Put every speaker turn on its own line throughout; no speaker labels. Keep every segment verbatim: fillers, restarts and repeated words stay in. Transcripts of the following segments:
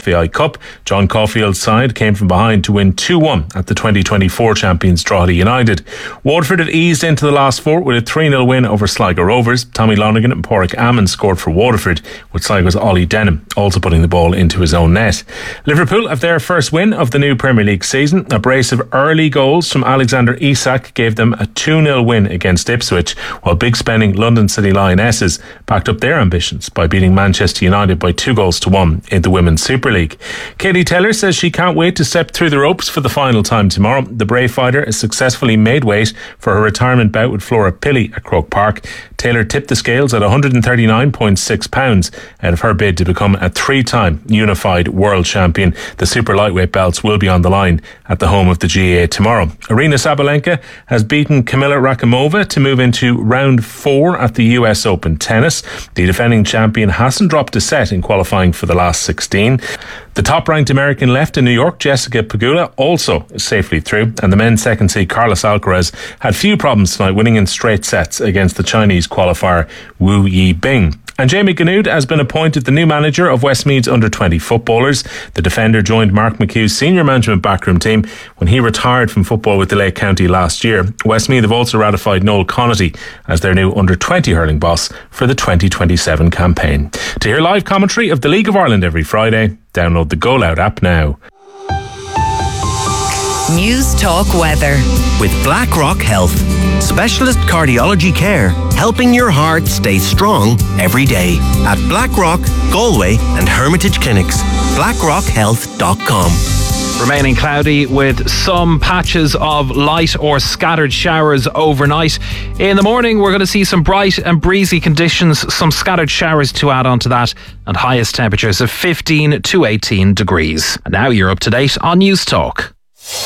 F A I Cup. John Caulfield's side came from behind to win two one at the twenty twenty-four champions Drogheda United. Waterford had eased into the last four with a three nil win over Sligo Rovers. Tommy Lonergan and Porrick Ammon scored for Waterford, with Sligo's Ollie Denham also putting the ball into his own net. Liverpool have their first win of the new Premier League season. A brace of early goals from Alexander Isak gave them a two nil win against Ipswich, while big spending London City Lionesses backed up their ambitions by beating Manchester United by two goals to one in the Women's Super League. Katie Taylor says she can't wait to step through the ropes for the final time tomorrow. The Brave fighter has successfully made weight for her retirement bout with Flora Pilley at Croke Park. Taylor tipped the scales at one hundred thirty-nine point six pounds out of her bid to become a three-time unified world champion. The super lightweight belts will be on the line at the home of the G A A tomorrow. Aryna Sabalenka has beaten Kamila Rakimova to move into round four at the U S Open tennis. The defending champion hasn't dropped a set in qualifying for the last sixteen. The top-ranked American left in New York, Jessica Pegula, also is safely through, and the men's second seed Carlos Alcaraz had few problems tonight, winning in straight sets against the Chinese qualifier Wu Yibing. And Jamie Ganood has been appointed the new manager of Westmeath's under twenty footballers. The defender joined Mark McHugh's senior management backroom team when he retired from football with the Lake County last year. Westmeath have also ratified Noel Connaughty as their new under twenty hurling boss for the twenty twenty-seven campaign. To hear live commentary of the League of Ireland every Friday, download the Go Loud app now.
News Talk Weather
with BlackRock Health. Specialist cardiology care, helping your heart stay strong every day. At BlackRock, Galway and Hermitage Clinics. blackrock health dot com.
Remaining cloudy with some patches of light or scattered showers overnight. In the morning, we're going to see some bright and breezy conditions, some scattered showers to add on to that, and highest temperatures of fifteen to eighteen degrees. And now you're up to date on News Talk.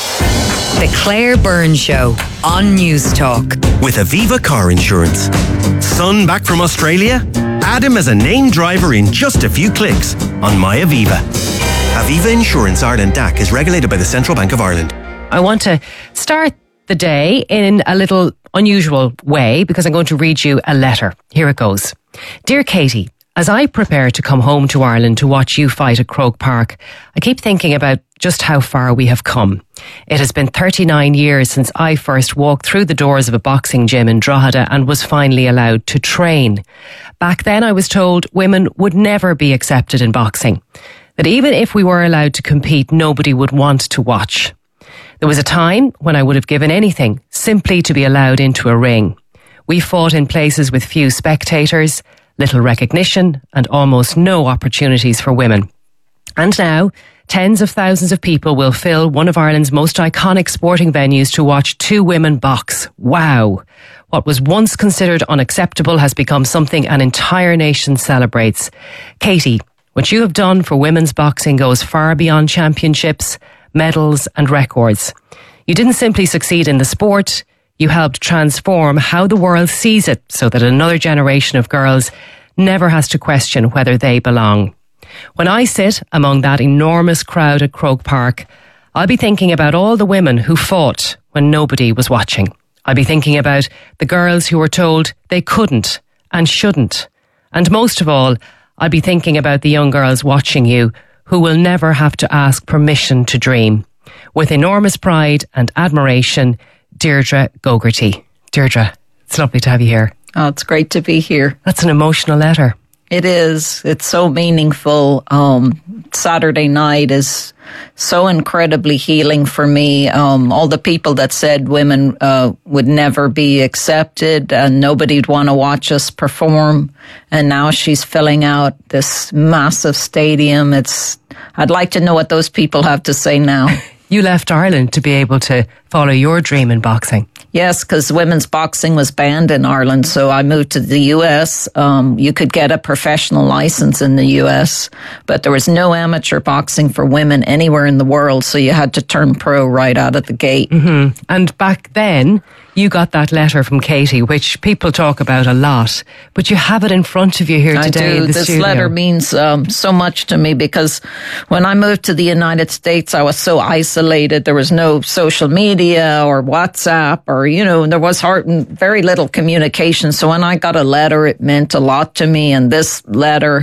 The Claire Byrne Show on News Talk.
With Aviva Car Insurance. Son back from Australia? Add him as a named driver in just a few clicks on My Aviva. Aviva Insurance Ireland D A C is regulated by the Central Bank of Ireland.
I want to start the day in a little unusual way because I'm going to read you a letter. Here it goes. Dear Katie, as I prepare to come home to Ireland to watch you fight at Croke Park, I keep thinking about just how far we have come. It has been thirty-nine years since I first walked through the doors of a boxing gym in Drogheda and was finally allowed to train. Back then I was told women would never be accepted in boxing, that even if we were allowed to compete, nobody would want to watch. There was a time when I would have given anything simply to be allowed into a ring. We fought in places with few spectators, little recognition, and almost no opportunities for women. And now, tens of thousands of people will fill one of Ireland's most iconic sporting venues to watch two women box. Wow! What was once considered unacceptable has become something an entire nation celebrates. Katie, what you have done for women's boxing goes far beyond championships, medals and records. You didn't simply succeed in the sport, you helped transform how the world sees it so that another generation of girls never has to question whether they belong. When I sit among that enormous crowd at Croke Park, I'll be thinking about all the women who fought when nobody was watching. I'll be thinking about the girls who were told they couldn't and shouldn't. And most of all, I'll be thinking about the young girls watching you who will never have to ask permission to dream. With enormous pride and admiration, Deirdre Gogarty. Deirdre, it's lovely to have you here.
Oh, it's great to be here.
That's an emotional letter.
It is. It's so meaningful. Um, Saturday night is so incredibly healing for me. Um, all the people that said women uh, would never be accepted and nobody'd want to watch us perform. And now she's filling out this massive stadium. It's. I'd like to know what those people have to say now.
You left Ireland to be able to follow your dream in boxing.
Yes, because women's boxing was banned in Ireland, so I moved to the U S. Um, you could get a professional license in the U S, but there was no amateur boxing for women anywhere in the world, so you had to turn pro right out of the gate.
Mm-hmm. And back then, you got that letter from Katie, which people talk about a lot, but you have it in front of you here today.
I do.
In the
this
studio.
letter means um, so much to me because when I moved to the United States, I was so isolated. There was no social media or WhatsApp or, you know, there was hard, very little communication. So when I got a letter, it meant a lot to me. And this letter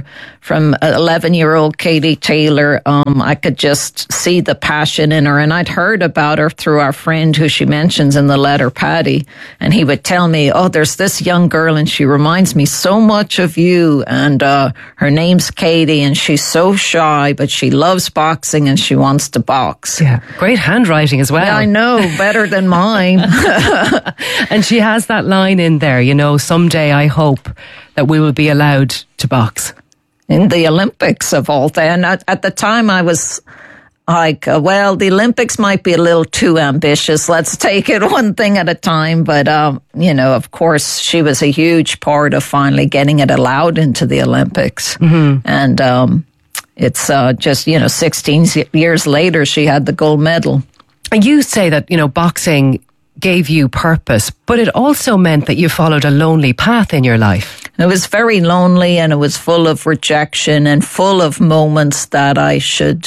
from eleven-year-old Katie Taylor. Um, I could just see the passion in her. And I'd heard about her through our friend who she mentions in the letter, Paddy. And he would tell me, oh, there's this young girl and she reminds me so much of you. And uh, her name's Katie and she's so shy, but she loves boxing and she wants to box.
Yeah, great handwriting as well.
Yeah, I know, better than mine.
And she has that line in there, you know, someday I hope that we will be allowed to box.
In the Olympics of all that. And at, at the time I was like, uh, well, the Olympics might be a little too ambitious. Let's take it one thing at a time. But, um, you know, of course, she was a huge part of finally getting it allowed into the Olympics. Mm-hmm. And um, it's uh, just, you know, sixteen years later, she had the gold medal.
And you say that, you know, boxing gave you purpose, but it also meant that you followed a lonely path in your life.
It was very lonely and it was full of rejection and full of moments that I should,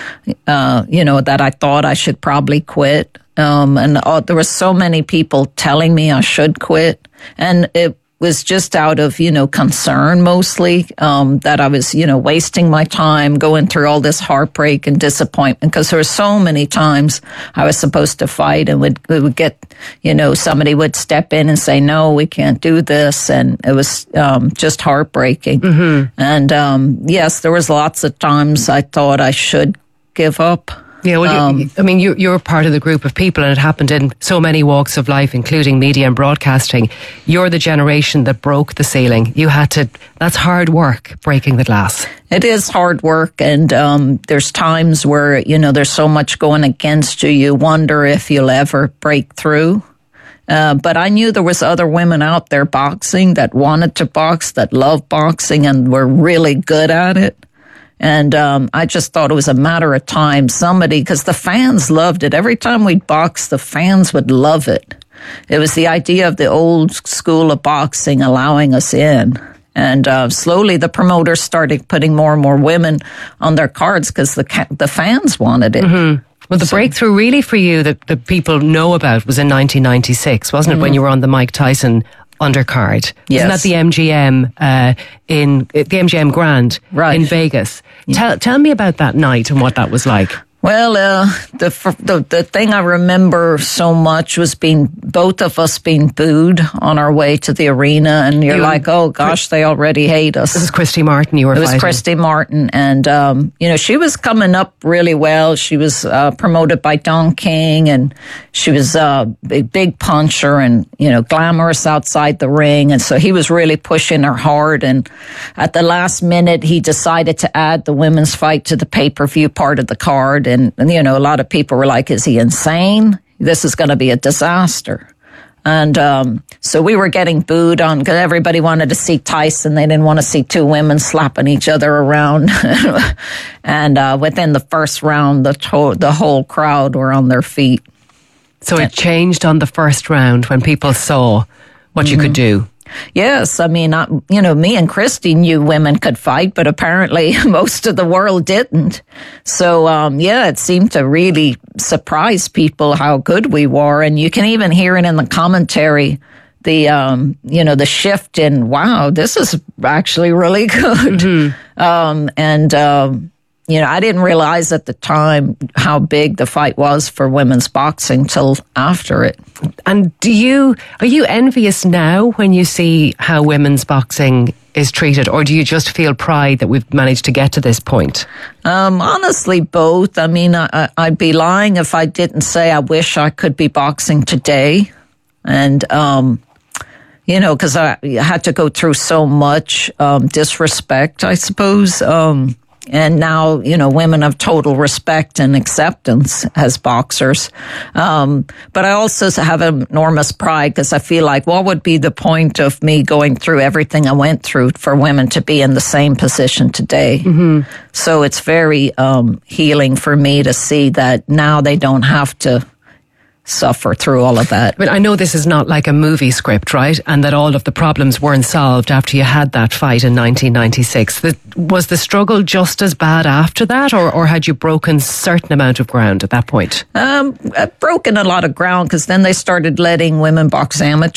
uh, you know, that I thought I should probably quit. Um, and uh, there were so many people telling me I should quit. And it was just out of, you know, concern mostly, um, that I was, you know, wasting my time going through all this heartbreak and disappointment because there were so many times I was supposed to fight and would, we would get, you know, somebody would step in and say, no, we can't do this. And it was, um, just heartbreaking. Mm-hmm. And, um, yes, there was lots of times I thought I should give up.
Yeah, well, um, you, I mean, you, you're part of the group of people, and it happened in so many walks of life, including media and broadcasting. You're the generation that broke the ceiling. You had to, that's hard work, breaking the glass.
It is hard work, and um, there's times where, you know, there's so much going against you, you wonder if you'll ever break through. Uh, but I knew there was other women out there boxing that wanted to box, that loved boxing, and were really good at it. And um, I just thought it was a matter of time. Somebody, because the fans loved it. Every time we'd box, the fans would love it. It was the idea of the old school of boxing allowing us in. And uh, slowly the promoters started putting more and more women on their cards because the ca- the fans wanted it.
Mm-hmm. Well, the so, breakthrough really for you that, that people know about was in nineteen ninety-six, wasn't it, mm-hmm. when you were on the Mike Tyson undercard?
Yes.
Isn't that the M G M uh, in the M G M Grand
right.
in Vegas?
Yeah.
Tell tell me about that night and what that was like.
Well, uh, the, the the thing I remember so much was being both of us being booed on our way to the arena, and you're you, like, oh gosh, they already hate us.
This is Christy Martin. You were.
It was
fighting.
Christy Martin, and um, you know she was coming up really well. She was uh, promoted by Don King, and she was uh, a big puncher and you know glamorous outside the ring, and so he was really pushing her hard. And at the last minute, he decided to add the women's fight to the pay per view part of the card. And, you know, a lot of people were like, is he insane? This is going to be a disaster. And um, so we were getting booed on because everybody wanted to see Tyson. They didn't want to see two women slapping each other around. And uh, within the first round, the, to- the whole crowd were on their feet.
So it changed on the first round when people saw what mm-hmm. you could do.
Yes, I mean, I, you know, me and Christy knew women could fight, but apparently most of the world didn't. So, um, yeah, it seemed to really surprise people how good we were. And you can even hear it in the commentary, the, um, you know, the shift in, wow, this is actually really good. Mm-hmm. Um, and, um, you know, I didn't realize at the time how big the fight was for women's boxing till after it.
And do you, are you envious now when you see how women's boxing is treated, or do you just feel pride that we've managed to get to this point?
Um, honestly, both. I mean, I, I'd be lying if I didn't say I wish I could be boxing today. And, um, you know, because I had to go through so much um, disrespect, I suppose. Um And now, you know, women have total respect and acceptance as boxers. Um, but I also have enormous pride because I feel like what would be the point of me going through everything I went through for women to be in the same position today? Mm-hmm. So it's very um, healing for me to see that now they don't have to suffer through all of that.
But I know this is not like a movie script, right? And that all of the problems weren't solved after you had that fight in nineteen ninety-six. The, was the struggle just as bad after that, or, or had you broken a certain amount of ground at that point?
Um, I've broken a lot of ground because then they started letting women box amateur.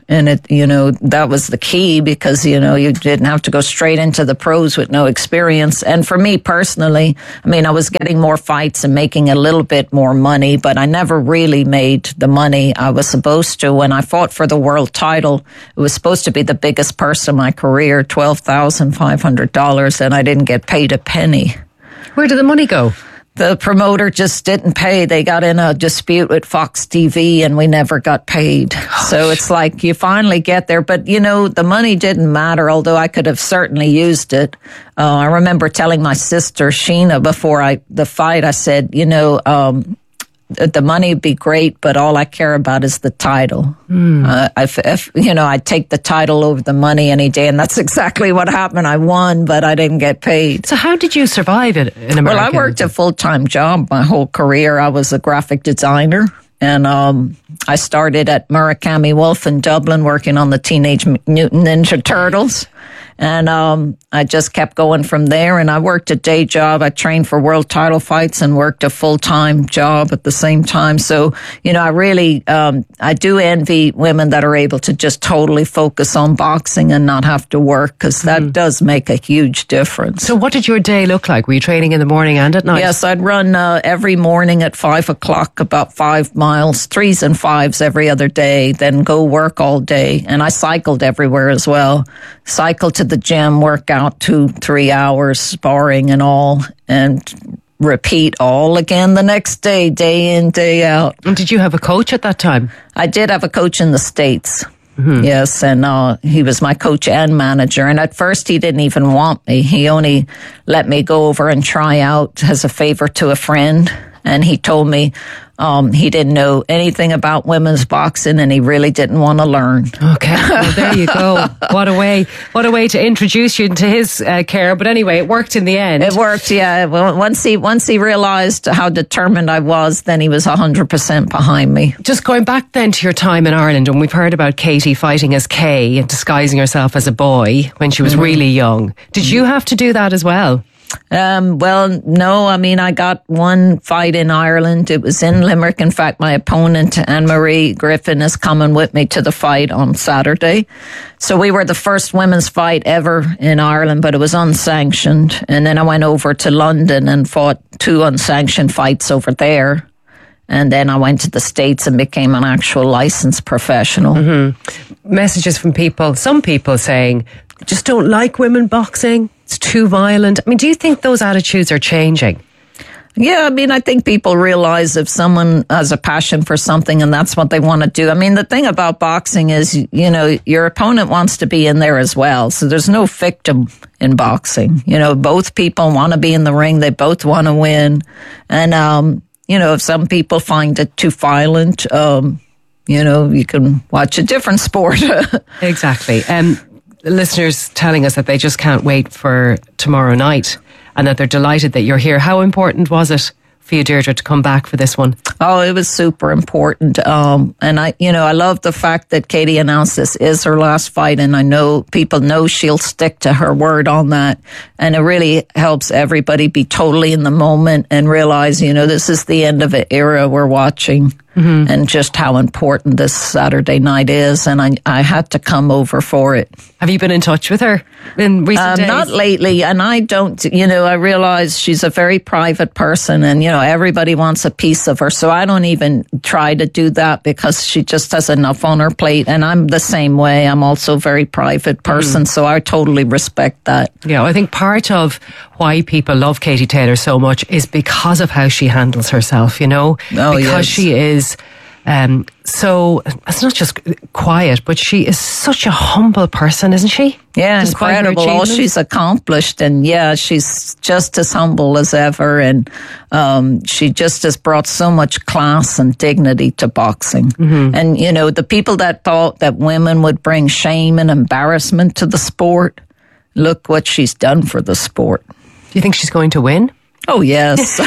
And it, you know, that was the key because, you know, you didn't have to go straight into the pros with no experience. And for me personally, I mean, I was getting more fights and making a little bit more money, but I never really made the money I was supposed to. When I fought for the world title, it was supposed to be the biggest purse of my career, twelve thousand five hundred dollars, and I didn't get paid a penny.
Where did the money go?
The promoter just didn't pay. They got in a dispute with Fox T V and we never got paid. Gosh. So it's like you finally get there. But, you know, the money didn't matter, although I could have certainly used it. Uh, I remember telling my sister, Sheena, before I the fight, I said, you know, um, the money would be great, but all I care about is the title. Mm. Uh, if, if, you know, I'd take the title over the money any day, and that's exactly what happened. I won, but I didn't get paid.
So how did you survive it in America?
Well, I worked a full-time job my whole career. I was a graphic designer, and um, I started at Murakami Wolf in Dublin working on the Teenage Mutant Ninja Turtles. And um, I just kept going from there. And I worked a day job. I trained for world title fights and worked a full-time job at the same time. So, you know, I really, um, I do envy women that are able to just totally focus on boxing and not have to work, because that mm. does make a huge difference.
So what did your day look like? Were you training in the morning and at night?
Yes, I'd run uh, every morning at five o'clock, about five miles, threes and fives every other day, then go work all day. And I cycled everywhere as well. Cycled to the gym, work out two, three hours, sparring and all, and repeat all again the next day, day in, day out.
And did you have a coach at that time?
I did have a coach in the States. Mm-hmm. Yes, and uh, he was my coach and manager. And at first, he didn't even want me. He only let me go over and try out as a favor to a friend. And he told me um, he didn't know anything about women's boxing, and he really didn't want to learn.
Okay, well, there you go. What a way! What a way to introduce you into his uh, care. But anyway, it worked in the end.
It worked, yeah. Well, once he once he realised how determined I was, then he was a hundred percent behind me.
Just going back then to your time in Ireland, and we've heard about Katie fighting as Kay and disguising herself as a boy when she was mm-hmm. really young. Did you have to do that as well?
Um, well, no, I mean, I got one fight in Ireland. It was in Limerick. In fact, my opponent, Anne-Marie Griffin, is coming with me to the fight on Saturday. So we were the first women's fight ever in Ireland, but it was unsanctioned. And then I went over to London and fought two unsanctioned fights over there. And then I went to the States and became an actual licensed professional.
Mm-hmm. Messages from people, some people saying, just don't like women boxing. It's too violent. I mean, do you think those attitudes are changing?
Yeah, I mean, I think people realize if someone has a passion for something and that's what they want to do. I mean, the thing about boxing is, you know, your opponent wants to be in there as well. So there's no victim in boxing. You know, both people want to be in the ring. They both want to win. And, um, you know, if some people find it too violent, um, you know, you can watch a different sport.
Exactly. Um, listeners telling us that they just can't wait for tomorrow night and that they're delighted that you're here. How important was it for you, Deirdre, to come back for this one?
Oh, it was super important. Um, and I, you know, I love the fact that Katie announced this is her last fight, and I know people know she'll stick to her word on that. And it really helps everybody be totally in the moment and realize, you know, this is the end of an era we're watching. Mm-hmm. And just how important this Saturday night is. And I, I had to come over for it.
Have you been in touch with her in recent
um,
days?
Not lately. And I don't, you know, I realize she's a very private person and, you know, everybody wants a piece of her. So I don't even try to do that because she just has enough on her plate. And I'm the same way. I'm also a very private person. Mm. So I totally respect that.
Yeah, I think part of why people love Katie Taylor so much is because of how she handles herself, you know?
Oh,
because
yes.
she is um, so, it's not just quiet, but she is such a humble person, isn't she?
Yeah, incredible. All she's accomplished. And yeah, she's just as humble as ever. And um, she just has brought so much class and dignity to boxing. Mm-hmm. And, you know, the people that thought that women would bring shame and embarrassment to the sport, look what she's done for the sport.
Do you think she's going to win?
Oh, yes.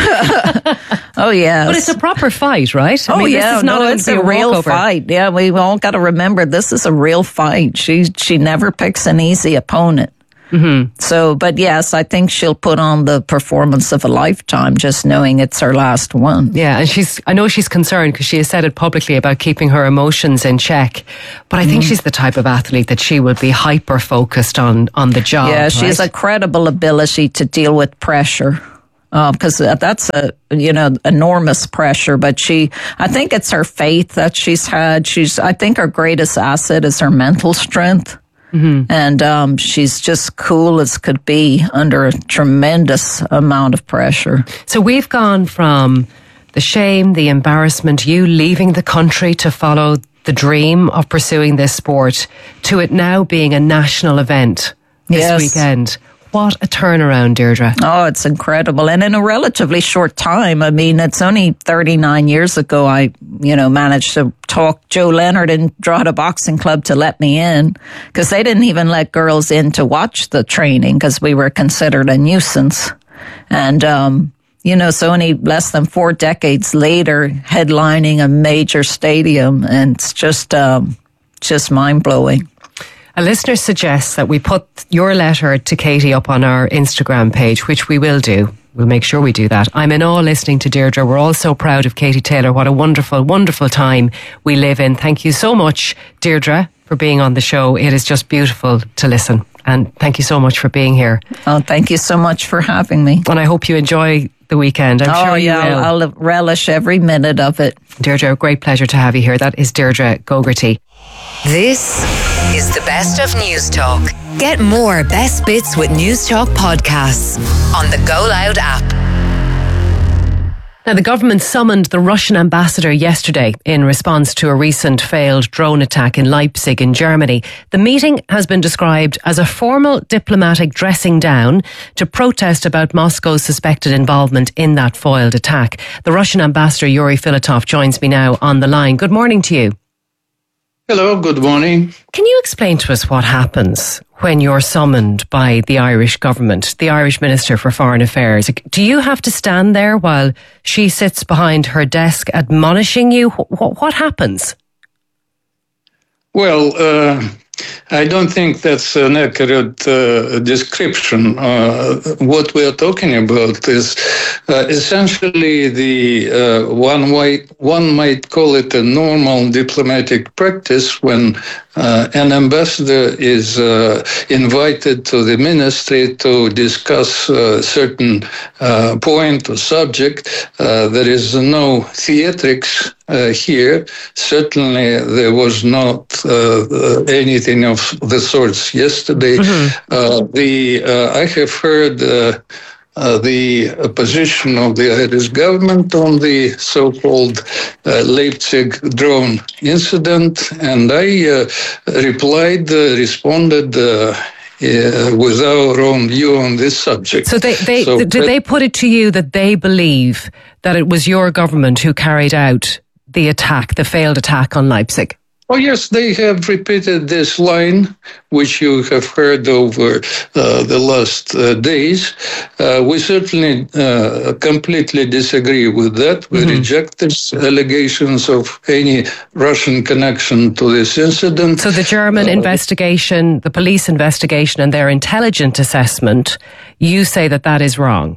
Oh, yes.
But it's a proper fight, right?
I oh, mean, yeah. This is not no, it's a, a real walkover. Fight. Yeah, we all got to remember this is a real fight. She she never picks an easy opponent. Mm-hmm. So, but yes, I think she'll put on the performance of a lifetime, just knowing it's her last one.
Yeah, and she's, I know she's concerned because she has said it publicly about keeping her emotions in check. But I think mm. she's the type of athlete that she will be hyper focused on, on the job.
Yeah, she
right?
has a credible ability to deal with pressure. Because uh, that's a, you know, enormous pressure. But she, I think it's her faith that she's had. She's, I think her greatest asset is her mental strength. Mm-hmm. And um, she's just cool as could be under a tremendous amount of pressure.
So we've gone from the shame, the embarrassment, you leaving the country to follow the dream of pursuing this sport, to it now being a national event this
yes.
weekend. What a turnaround, Deirdre.
Oh, it's incredible. And in a relatively short time, I mean, it's only thirty-nine years ago I, you know, managed to talk Joe Leonard and Drogheda Boxing Club to let me in, because they didn't even let girls in to watch the training because we were considered a nuisance. And, um, you know, so only less than four decades later, headlining a major stadium, and it's just, um, just mind-blowing.
A listener suggests that we put your letter to Katie up on our Instagram page, which we will do. We'll make sure we do that. I'm in awe listening to Deirdre. We're all so proud of Katie Taylor. What a wonderful, wonderful time we live in. Thank you so much, Deirdre, for being on the show. It is just beautiful to listen. And thank you so much for being here.
Oh, thank you so much for having me.
And I hope you enjoy the weekend. I'm
oh,
sure you
yeah,
will.
I'll, I'll relish every minute of it.
Deirdre, a great pleasure to have you here. That is Deirdre Gogarty.
This is the best of News Talk. Get more best bits with News Talk podcasts on the Go Loud app.
Now, the government summoned the Russian ambassador yesterday in response to a recent failed drone attack in Leipzig in Germany. The meeting has been described as a formal diplomatic dressing down to protest about Moscow's suspected involvement in that foiled attack. The Russian ambassador, Yuri Filatov, joins me now on the line. Good morning to you.
Hello, good morning.
Can you explain to us what happens when you're summoned by the Irish government, the Irish Minister for Foreign Affairs? Do you have to stand there while she sits behind her desk admonishing you? What, what happens?
Well, uh, I don't think that's an accurate uh, description. Uh, what we are talking about is uh, essentially the uh, one way one might call it a normal diplomatic practice when uh, an ambassador is uh, invited to the ministry to discuss a certain uh, point or subject. Uh, there is no theatrics Uh, here. Certainly there was not uh, uh, anything of the sorts yesterday. Mm-hmm. Uh, the uh, I have heard uh, uh, the position of the Irish government on the so-called uh, Leipzig drone incident, and I uh, replied, uh, responded uh, Uh, with our own view on this subject.
So, they, they, so did they put it to you that they believe that it was your government who carried out the attack, the failed attack on Leipzig?
Oh, yes, they have repeated this line, which you have heard over uh, the last uh, days. Uh, we certainly uh, completely disagree with that. We mm-hmm. reject these allegations of any Russian connection to this incident.
So the German uh, investigation, the police investigation and their intelligence assessment, you say that that is wrong?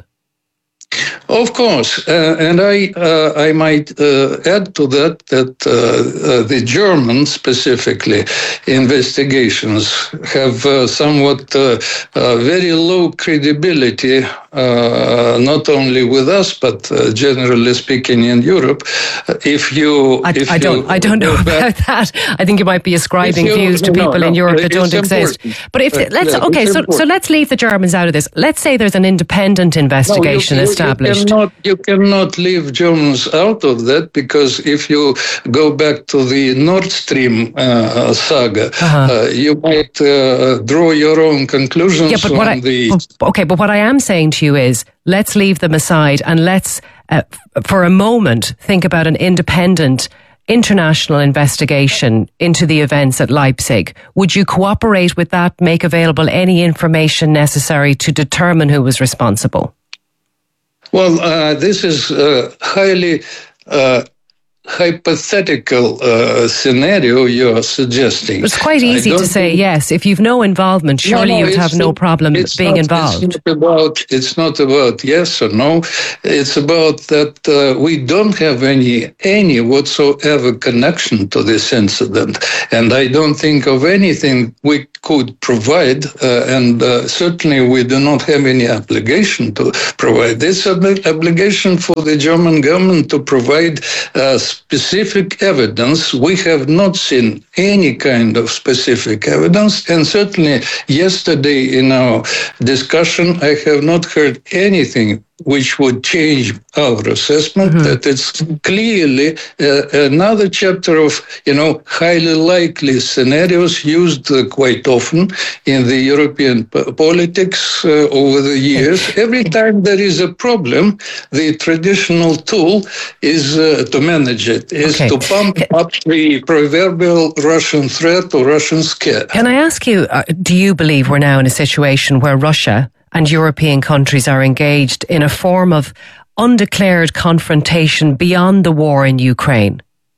Of course, uh, and I uh, I might uh, add to that that uh, uh, the German specifically investigations have uh, somewhat uh, uh, very low credibility, uh, not only with us but uh, generally speaking in Europe. If you,
I,
if
I don't,
you
I don't know about that. I think you might be ascribing
you,
views to
no,
people
no,
in Europe that don't exist.
Important.
But if
uh,
let's
yeah,
okay, so
important.
so let's leave the Germans out of this. Let's say there's an independent investigation
no, you, you,
established.
You cannot, you cannot leave Germans out of that, because if you go back to the Nord Stream uh, saga, uh-huh. uh, you might uh, draw your own conclusions
yeah, but
on
what I,
the...
Okay, but what I am saying to you is, let's leave them aside and let's, uh, for a moment, think about an independent international investigation into the events at Leipzig. Would you cooperate with that, make available any information necessary to determine who was responsible?
Well, uh, this is uh, highly uh, hypothetical uh, scenario you're suggesting.
It's quite easy to say think... yes. If you've no involvement, surely no, no, you'd have no problem being
not,
involved.
It's not about, it's not about yes or no. It's about that uh, we don't have any, any whatsoever connection to this incident. And I don't think of anything we could provide, uh, and uh, certainly we do not have any obligation to provide. It's an obligation for the German government to provide uh, specific evidence. We have not seen any kind of specific evidence, and certainly yesterday in our discussion, I have not heard anything which would change our assessment, mm-hmm. that it's clearly uh, another chapter of, you know, highly likely scenarios used uh, quite often in the European p- politics uh, over the years. Every time there is a problem, the traditional tool is uh, to manage it, is okay. to pump up the proverbial Russian threat or Russian scare.
Can I ask you, uh, do you believe we're now in a situation where Russia and European countries are engaged in a form of undeclared confrontation beyond the war in Ukraine?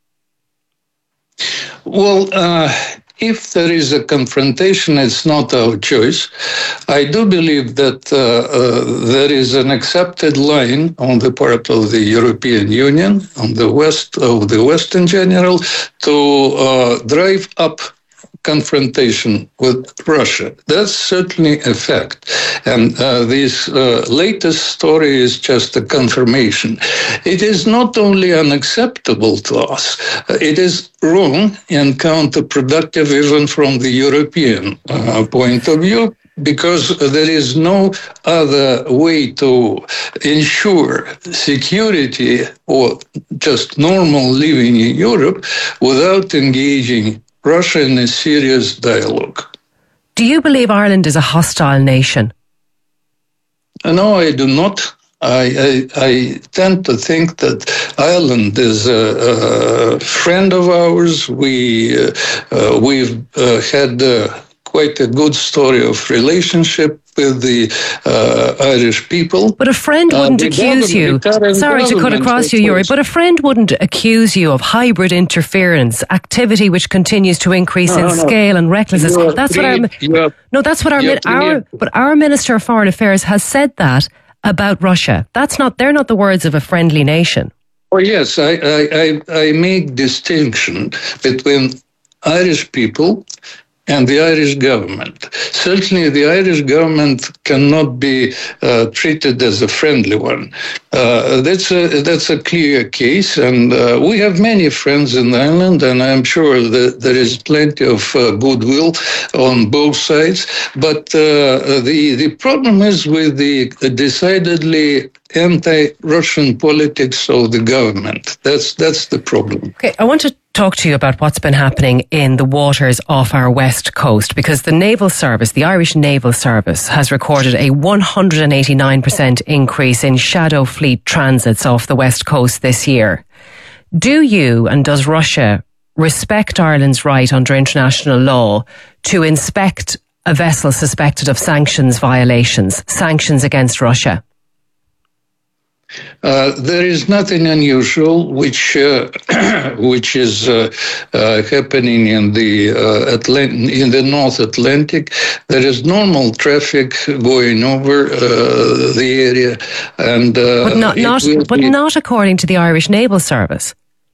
Well, uh, if there is a confrontation, it's not our choice. I do believe that uh, uh, there is an accepted line on the part of the European Union, on the West, of the West in general, to uh, drive up confrontation with Russia. That's certainly a fact. And uh, this uh, latest story is just a confirmation. It is not only unacceptable to us, uh, it is wrong and counterproductive even from the European uh, point of view, because there is no other way to ensure security or just normal living in Europe without engaging Russia in a serious dialogue.
Do you believe Ireland is a hostile nation?
No, I do not. I, I, I tend to think that Ireland is a, a friend of ours. We, uh, uh, we've uh, had uh, quite a good story of relationship with the uh, Irish people.
But a friend wouldn't uh, accuse you, sorry to cut across you, Yuri, but a friend wouldn't accuse you of hybrid interference, activity which continues to increase no, in no, scale no. and recklessness. You're that's what our, no, that's what our, our, but our Minister of Foreign Affairs has said that about Russia. That's not, they're not the words of a friendly nation.
Oh yes, I, I, I, I make distinction between Irish people and the Irish government. Certainly the Irish government cannot be uh, treated as a friendly one. Uh, that's, a, that's a clear case, and uh, we have many friends in Ireland, and I'm sure that there is plenty of uh, goodwill on both sides. But uh, the, the problem is with the decidedly anti-Russian politics of the government. That's, that's the problem.
Okay, I want to talk to you about what's been happening in the waters off our west coast, because the Naval Service, the Irish Naval Service, has recorded a one hundred eighty-nine percent increase in Shadow Fleet transits off the west coast this year. Do you and does Russia respect Ireland's right under international law to inspect a vessel suspected of sanctions violations, sanctions against Russia?
Uh, there is nothing unusual which uh, which is uh, uh, happening in the uh, Atlant- in the North Atlantic. There is normal traffic going over uh, the area, and uh,
but not, not but be- not according to the Irish Naval Service.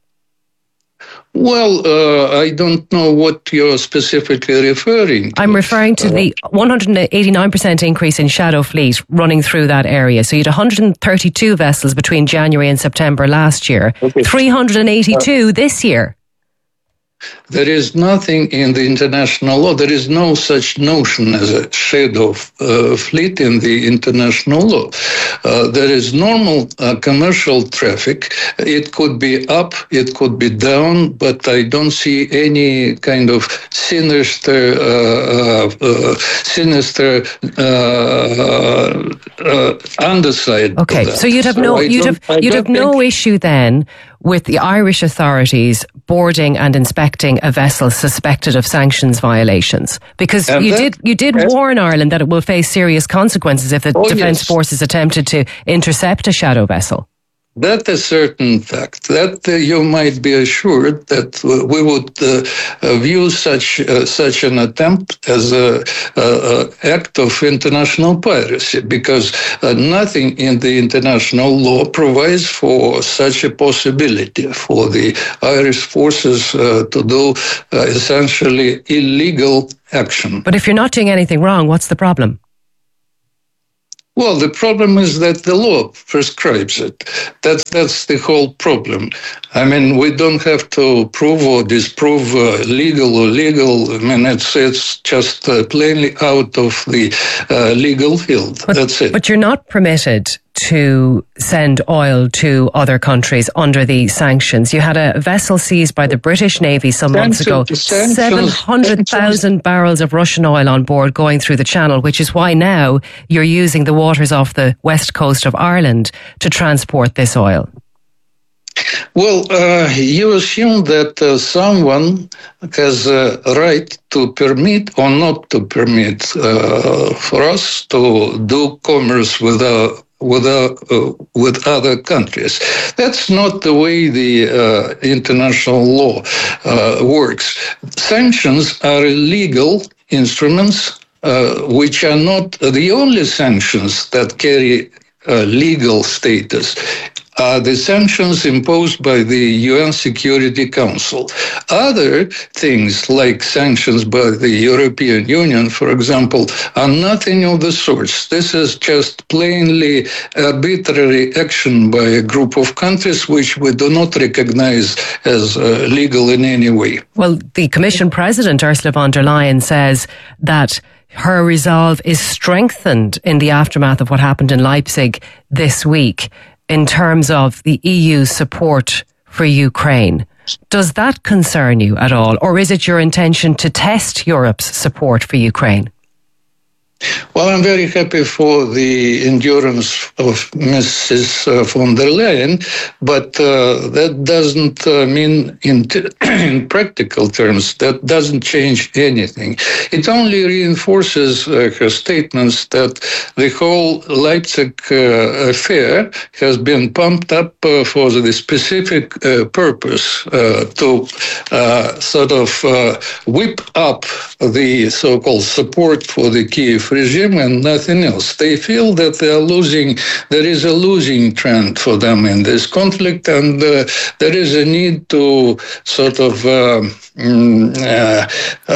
Well, uh, I don't know what you're specifically referring to.
I'm referring to uh, the one hundred eighty-nine percent increase in Shadow Fleet running through that area. So you had one hundred thirty-two vessels between January and September last year, okay. three hundred eighty-two uh, this year.
There is nothing in the international law. There is no such notion as a shadow uh, fleet in the international law. Uh, there is normal uh, commercial traffic. It could be up, it could be down, but I don't see any kind of sinister, uh, uh, sinister uh, uh, underside.
Okay, so you'd have so no, you'd have, you'd have no issue then with the Irish authorities boarding and inspecting a vessel suspected of sanctions violations, because and you that, did you did yes. warn Ireland that it will face serious consequences if the oh, Defence yes. Forces attempted to intercept a shadow vessel.
That is certain fact. That uh, you might be assured that uh, we would uh, uh, view such uh, such an attempt as a, a, a act of international piracy, because uh, nothing in the international law provides for such a possibility for the Irish forces uh, to do uh, essentially illegal action.
But if you're not doing anything wrong, what's the problem?
Well, the problem is that the law prescribes it. That's that's the whole problem. I mean, we don't have to prove or disprove uh, legal or legal. I mean, it's it's just uh, plainly out of the uh, legal field.
But,
That's it.
But you're not permitted to send oil to other countries under the sanctions. You had a vessel seized by the British Navy some months ago. seven hundred thousand barrels of Russian oil on board going through the channel, which is why now you're using the waters off the west coast of Ireland to transport this oil.
Well, uh, you assume that uh, someone has a right to permit or not to permit uh, for us to do commerce with our with uh, uh, with other countries. That's not the way the uh, international law uh, works. Sanctions are legal instruments, uh, which are not the only sanctions that carry uh, legal status. Are the sanctions imposed by the U N Security Council. Other things, like sanctions by the European Union, for example, are nothing of the sorts. This is just plainly arbitrary action by a group of countries which we do not recognize as uh, legal in any way.
Well, the Commission President, Ursula von der Leyen, says that her resolve is strengthened in the aftermath of what happened in Leipzig this week, in terms of the E U's support for Ukraine. Does that concern you at all, or is it your intention to test Europe's support for Ukraine?
Well, I'm very happy for the endurance of Missus von der Leyen, but uh, that doesn't uh, mean, in, t- in practical terms, that doesn't change anything. It only reinforces uh, her statements that the whole Leipzig uh, affair has been pumped up uh, for the specific uh, purpose uh, to uh, sort of uh, whip up the so-called support for the Kiev regime and nothing else. They feel that they are losing, there is a losing trend for them in this conflict, and uh, there is a need to sort of uh, uh,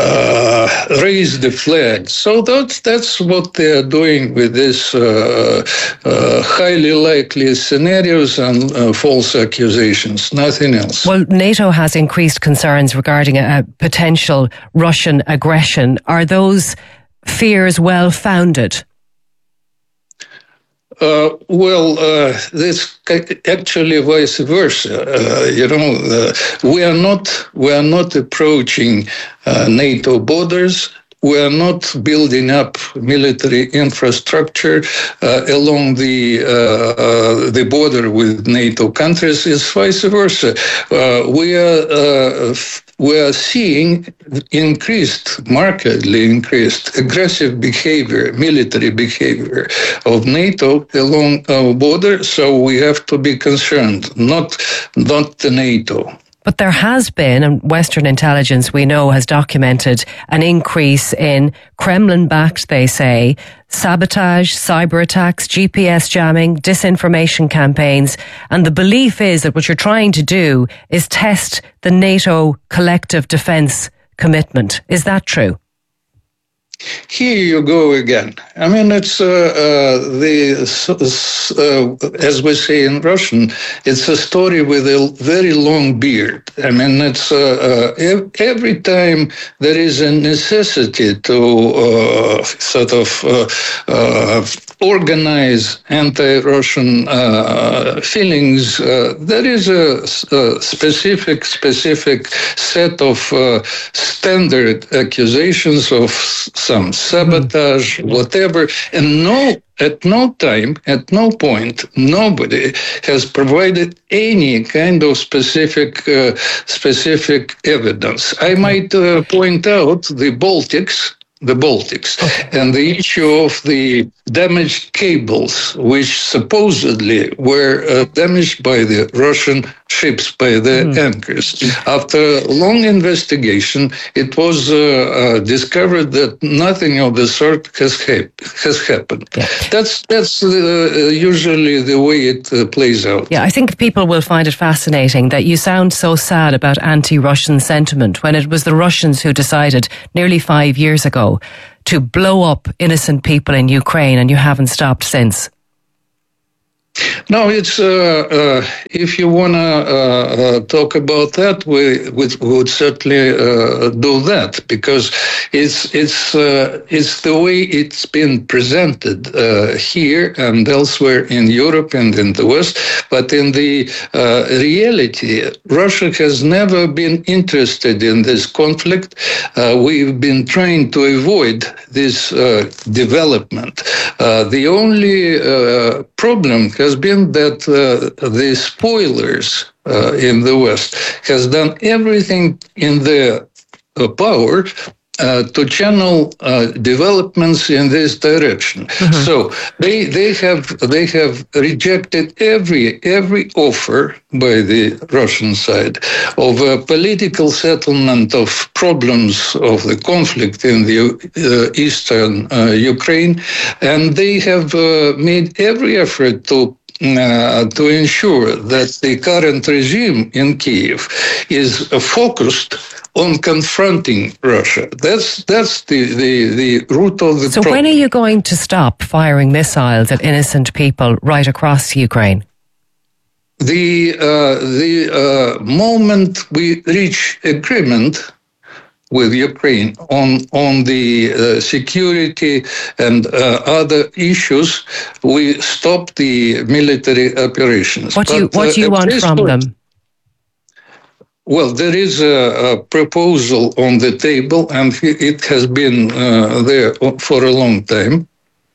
uh, raise the flag. So that's, that's what they are doing with these uh, uh, highly likely scenarios and uh, false accusations, nothing else.
Well, NATO has increased concerns regarding a, a potential Russian aggression. Are those fears well-founded?
Uh, well, uh, this actually vice versa. Uh, you know, uh, we are not we are not approaching uh, NATO borders. We are not building up military infrastructure uh, along the uh, uh, the border with NATO countries. It's vice versa. Uh, we are. Uh, We are seeing increased, markedly increased aggressive behavior, military behavior of NATO along our border. So we have to be concerned, not not the NATO.
But there has been, and Western intelligence we know has documented an increase in Kremlin-backed, they say, sabotage, cyber attacks, G P S jamming, disinformation campaigns. And the belief is that what you're trying to do is test the NATO collective defence commitment. Is that true?
Here you go again. I mean, it's uh, uh, the uh, as we say in Russian, it's a story with a very long beard. I mean, it's uh, uh, every time there is a necessity to uh, sort of uh, uh, organize anti-Russian uh, feelings. Uh, there is a, a specific specific set of uh, standard accusations of some sabotage, whatever, and no, at no time, at no point, nobody has provided any kind of specific, uh, specific evidence. I might uh, point out the Baltics. the Baltics, okay. and the issue of the damaged cables, which supposedly were uh, damaged by the Russian ships, by the mm. anchors. After a long investigation, it was uh, uh, discovered that nothing of the sort has, ha- has happened. Yeah. That's that's uh, usually the way it uh, plays out.
Yeah, I think people will find it fascinating that you sound so sad about anti-Russian sentiment when it was the Russians who decided nearly five years ago to blow up innocent people in Ukraine, and you haven't stopped since.
No, it's uh, uh, if you want to uh, uh, talk about that, we, we would certainly uh, do that, because it's it's uh, it's the way it's been presented uh, here and elsewhere in Europe and in the West. But in the uh, reality, Russia has never been interested in this conflict. Uh, we've been trying to avoid this uh, development. Uh, the only uh, problem has been that uh, the spoilers uh, in the West has done everything in their uh, power uh, to channel uh, developments in this direction. Mm-hmm. So they they have they have rejected every every offer by the Russian side of a political settlement of problems of the conflict in the uh, eastern uh, Ukraine, and they have uh, made every effort to Uh, to ensure that the current regime in Kyiv is uh, focused on confronting Russia. That's that's the, the, the root of the
so problem. So when are you going to stop firing missiles at innocent people right across Ukraine?
The, uh, the uh, moment we reach agreement with Ukraine on on the uh, security and uh, other issues, we stop the military operations.
What do you, but, what do you uh, want from point, them?
Well, there is a, a proposal on the table, and it has been uh, there for a long time.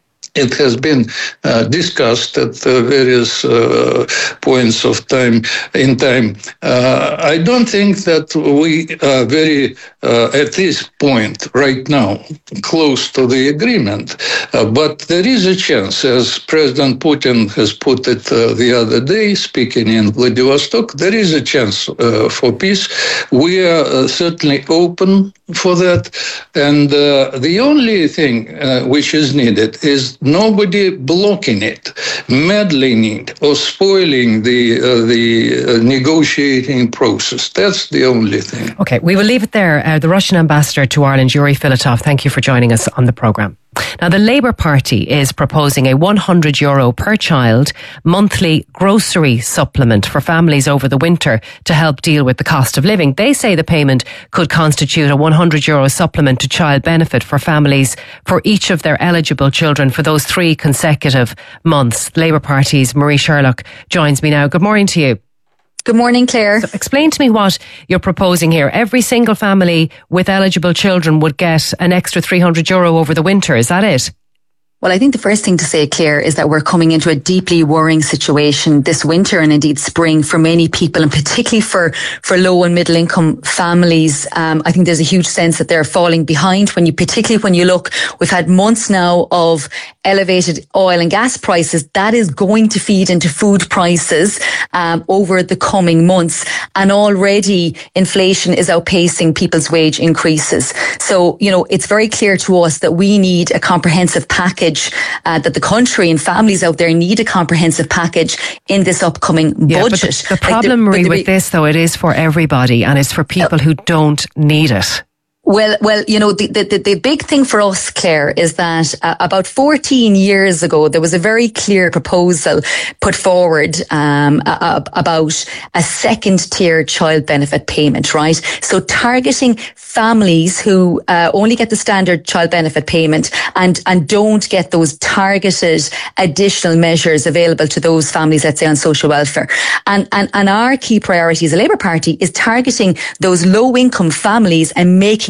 It has been uh, discussed at uh, various uh, points of time in time. Uh, I don't think that we are very, uh, at this point right now, close to the agreement. Uh, but there is a chance, as President Putin has put it uh, the other day, speaking in Vladivostok, there is a chance uh, for peace. We are uh, certainly open for that. And uh, the only thing uh, which is needed is nobody blocking it, meddling it, or spoiling the uh, the uh, negotiating process. That's the only thing.
Okay, we will leave it there. Uh, the Russian ambassador to Ireland, Yuri Filatov, thank you for joining us on the programme. Now, the Labour Party is proposing a one hundred euro per child monthly grocery supplement for families over the winter to help deal with the cost of living. They say the payment could constitute a one hundred euro supplement to child benefit for families for each of their eligible children for those three consecutive months. The Labour Party's Marie Sherlock joins me now. Good morning to you.
Good morning, Claire.
So explain to me what you're proposing here. Every single family with eligible children would get an extra three hundred euro over the winter. Is that it?
Well, I think the first thing to say, Claire, is that we're coming into a deeply worrying situation this winter and indeed spring for many people, and particularly for, for low and middle income families. Um, I think there's a huge sense that they're falling behind when you, particularly when you look, we've had months now of elevated oil and gas prices. That is going to feed into food prices um, over the coming months. And already inflation is outpacing people's wage increases. So, you know, it's very clear to us that we need a comprehensive package. Uh, that the country and families out there need a comprehensive package in this upcoming
yeah,
budget.
But the, the problem, like the, Marie, with this, though, it is for everybody, and it's for people who don't need it.
Well, well, you know, the, the, the big thing for us, Claire, is that uh, about fourteen years ago, there was a very clear proposal put forward um, uh, about a second tier child benefit payment, right? So targeting families who uh, only get the standard child benefit payment and, and don't get those targeted additional measures available to those families, let's say, on social welfare. And, and, and our key priority as a Labour Party is targeting those low income families and making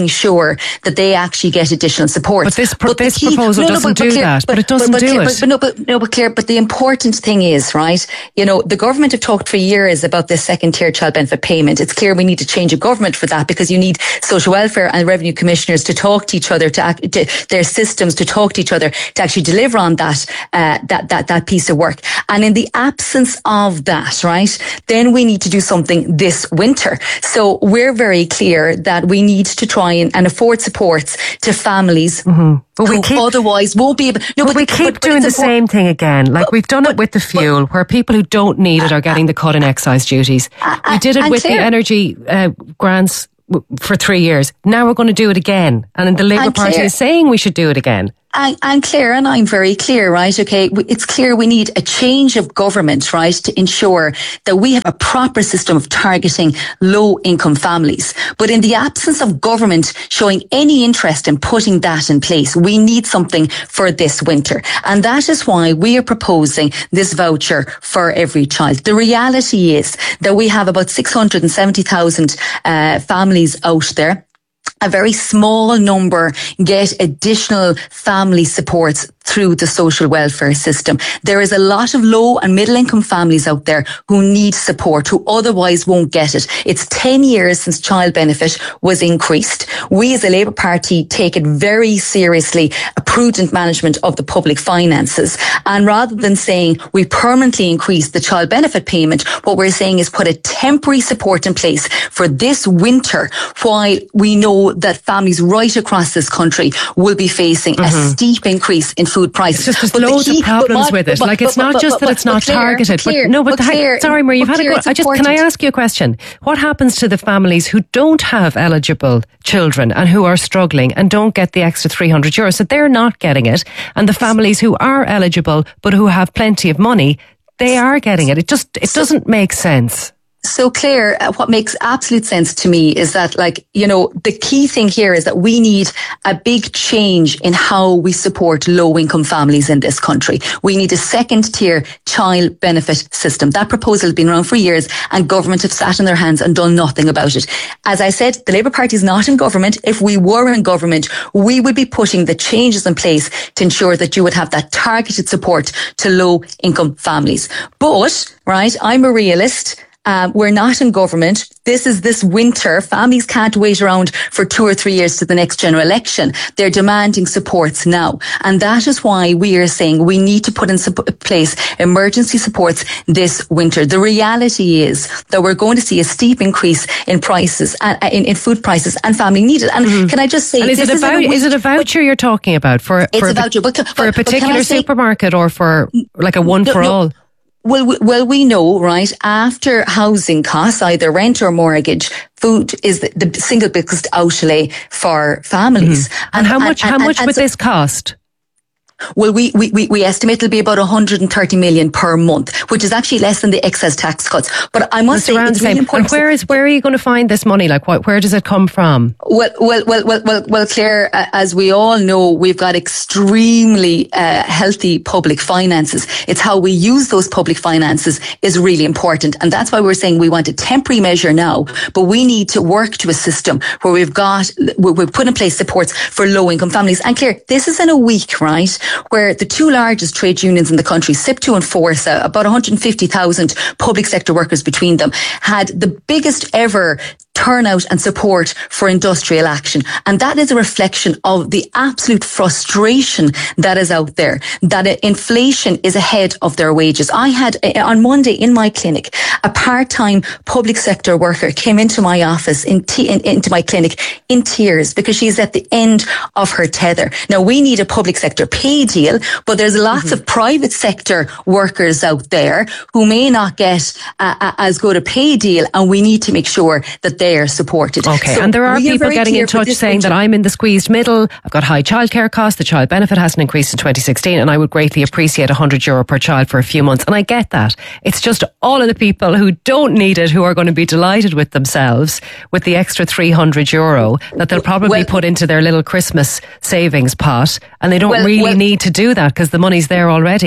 making sure that they actually get additional support.
But this, pro- but this key, proposal no, no, doesn't but, but do Claire, that, but, but it doesn't
but, but,
do
Claire,
it.
But, but, no, but, no, but Claire, but the important thing is, right, you know, the government have talked for years about this second tier child benefit payment. It's clear we need to change a government for that, because you need social welfare and revenue commissioners to talk to each other, to, act, to their systems to talk to each other, to actually deliver on that, uh, that, that, that piece of work. And in the absence of that, right, then we need to do something this winter. So we're very clear that we need to try and, and afford supports to families mm-hmm. but we who keep, otherwise won't be able... No,
but, but we keep but, but doing the same thing again. Like but, we've done but, it with the fuel, but, where people who don't need it are getting the cut in excise duties. Uh, we did it with Claire, the energy uh, grants for three years. Now we're going to do it again. And the Labour Party Claire, is saying we should do it again.
And, and Claire, and I'm very clear, right? Okay, it's clear we need a change of government, right, to ensure that we have a proper system of targeting low-income families. But in the absence of government showing any interest in putting that in place, we need something for this winter. And that is why we are proposing this voucher for every child. The reality is that we have about six hundred seventy thousand uh, families out there. A very small number get additional family supports through the social welfare system. There is a lot of low and middle income families out there who need support, who otherwise won't get it. It's ten years since child benefit was increased. We as a Labour Party take it very seriously, a prudent management of the public finances. And rather than saying we permanently increase the child benefit payment, what we're saying is put a temporary support in place for this winter, while we know that families right across this country will be facing mm-hmm. a steep increase in food prices.
It's just there's loads the key, of problems but, with it. But, like it's but, not but, just but, that it's not Claire, targeted. Claire, but no, but, but Claire, sorry, Marie, you've had Claire, a go. I just can I ask you a question? What happens to the families who don't have eligible children and who are struggling and don't get the extra three hundred euros? So they're not getting it, and the families who are eligible but who have plenty of money, they are getting it. It just it doesn't make sense.
So Claire, what makes absolute sense to me is that, like, you know, the key thing here is that we need a big change in how we support low income families in this country. We need a second tier child benefit system. That proposal has been around for years and government have sat on their hands and done nothing about it. As I said, the Labour Party is not in government. If we were in government, we would be putting the changes in place to ensure that you would have that targeted support to low income families. But, right, I'm a realist. Um, we're not in government. This is this winter. Families can't wait around for two or three years to the next general election. They're demanding supports now. And that is why we are saying we need to put in place emergency supports this winter. The reality is that we're going to see a steep increase in prices, uh, in, in food prices, and family need it. And mm-hmm. can I just say,
and is, it a vou- is it a voucher but, you're talking about for, for, a, voucher, but, for but, a particular say, supermarket or for like a one no, for no, all?
Well, well, we know, right, after housing costs, either rent or mortgage, food is the, the single biggest outlay for families.
Mm-hmm. And, and how much, and, how and, much and, would so, this cost?
Well, we, we, we estimate it'll be about one hundred thirty million per month, which is actually less than the excess tax cuts. But I must
That's
say, it's really important.
And where is, where are you going to find this money? Like, what, where does it come from?
Well, well, well, well, well, well, Claire, uh, as we all know, we've got extremely uh, healthy public finances. It's how we use those public finances is really important. And that's why we're saying we want a temporary measure now, but we need to work to a system where we've got, where we've put in place supports for low income families. And Claire, this is in a week, right, where the two largest trade unions in the country, SIPTU and Forza, about one hundred fifty thousand public sector workers between them, had the biggest ever turnout and support for industrial action. And that is a reflection of the absolute frustration that is out there, that inflation is ahead of their wages. I had, on Monday in my clinic, a part-time public sector worker came into my office, in t- in, into my clinic, in tears because she's at the end of her tether. Now, we need a public sector pay deal, but there's lots mm-hmm. of private sector workers out there who may not get uh, uh, as good a pay deal, and we need to make sure that they are supported.
Okay, so and there are people are getting in touch saying that I'm in the squeezed middle, I've got high childcare costs, the child benefit hasn't increased in twenty sixteen, and I would greatly appreciate one hundred euro per child for a few months. And I get that. It's just all of the people who don't need it who are going to be delighted with themselves with the extra three hundred euro that they'll probably well, put into their little Christmas savings pot, and they don't well, really well, need to do that because the money's there already.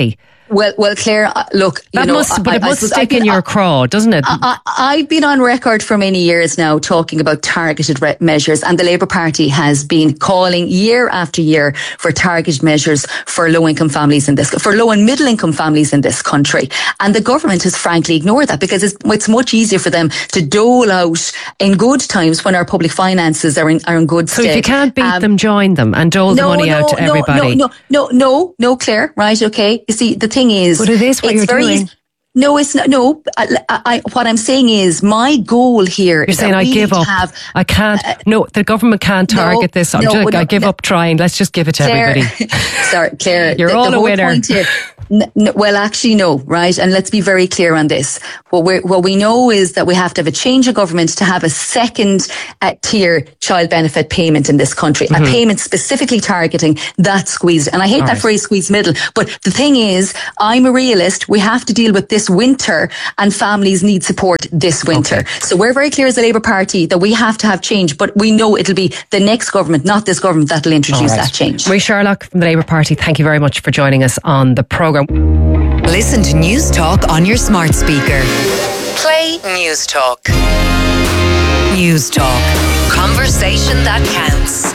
Well, well, Claire, uh, look, you
that
know,
must, but
I,
it
I,
must
I,
stick
been,
in your craw, doesn't it?
I, I, I've been on record for many years now talking about targeted re- measures, and the Labour Party has been calling year after year for targeted measures for low-income families in this, for low and middle-income families in this country. And the government has frankly ignored that because it's, it's much easier for them to dole out in good times when our public finances are in, are in good
so
stead.
if you can't beat
um,
them, join them and dole
no,
the money
no,
out to
no,
everybody.
No, no, no, no, no, Claire, right, okay. You see, the thing is...
But it is what
it's
you're
very
doing.
Easy. No, it's not. No, I, I, what I'm saying is my goal here.
You're
is
saying
that
I
we
give
need to
up.
Have,
I can't.
Uh,
no, the government can't target
no,
this. I'm
no,
just,
no,
I give
no.
up trying. Let's just give it to
Claire,
everybody.
Sorry, Claire.
You're
the,
all
the
a
whole
winner.
Point here, n- n- well, actually, no, right? And let's be very clear on this. What we what we know is that we have to have a change of government to have a second uh, tier child benefit payment in this country, mm-hmm. a payment specifically targeting that squeeze. And I hate all that right. phrase, squeeze middle. But the thing is, I'm a realist. We have to deal with this winter, and families need support this winter. Okay. So we're very clear as the Labour Party that we have to have change, but we know it'll be the next government, not this government, that'll introduce right. that change.
Marie Sherlock from the Labour Party, thank you very much for joining us on the programme.
Listen to News Talk on your smart speaker. Play News Talk. News Talk. Conversation that counts.